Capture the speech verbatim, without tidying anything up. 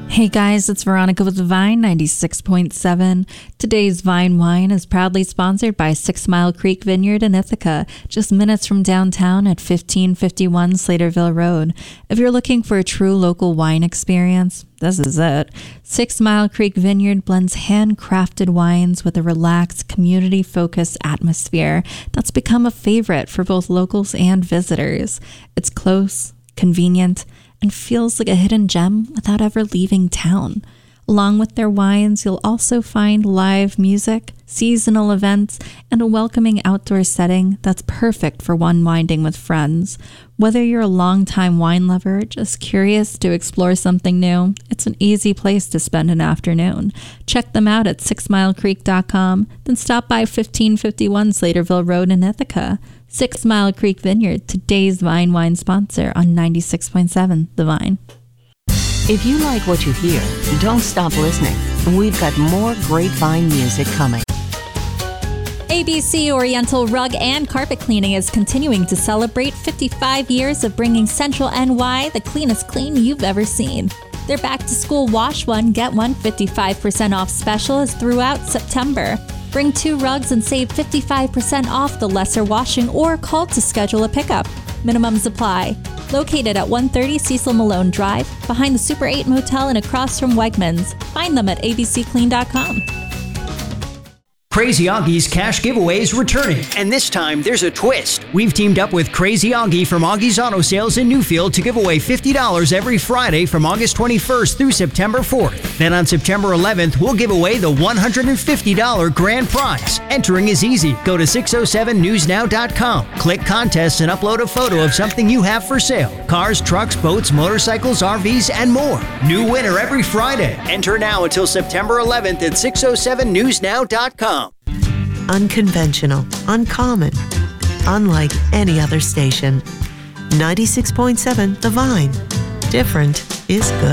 Hey guys, it's Veronica with Vine ninety-six point seven. Today's Vine Wine is proudly sponsored by Six Mile Creek Vineyard in Ithaca, just minutes from downtown at fifteen fifty-one Slaterville Road. If you're looking for a true local wine experience, this is it. Six Mile Creek Vineyard blends handcrafted wines with a relaxed, community-focused atmosphere that's become a favorite for both locals and visitors. It's close, convenient, and feels like a hidden gem without ever leaving town. Along with their wines, you'll also find live music, seasonal events, and a welcoming outdoor setting that's perfect for unwinding with friends. Whether you're a longtime wine lover or just curious to explore something new, it's an easy place to spend an afternoon. Check them out at six mile creek dot com, then stop by fifteen fifty-one Slaterville Road in Ithaca. Six Mile Creek Vineyard, today's Vine Wine sponsor on ninety-six point seven The Vine. If you like what you hear, don't stop listening. We've got more great Vine music coming. A B C Oriental Rug and Carpet Cleaning is continuing to celebrate fifty-five years of bringing Central N Y the cleanest clean you've ever seen. Their back-to-school Wash One, Get One fifty-five percent off special is throughout September. Bring two rugs and save fifty-five percent off the lesser washing or call to schedule a pickup. Minimum supply. Located at one thirty Cecil Malone Drive, behind the Super eight Motel and across from Wegmans. Find them at a b c clean dot com. Crazy Augie's cash giveaway is returning, and this time there's a twist. We've teamed up with Crazy Augie from Augie's Auto Sales in Newfield to give away fifty dollars every Friday from August twenty-first through September fourth. Then on September eleventh, we'll give away the one hundred fifty dollars grand prize. Entering is easy. Go to six oh seven news now dot com, click contests, and upload a photo of something you have for sale. Cars, trucks, boats, motorcycles, R Vs, and more. New winner every Friday. Enter now until September eleventh at six oh seven news now dot com. Unconventional, uncommon, unlike any other station. ninety-six point seven The Vine. Different is good.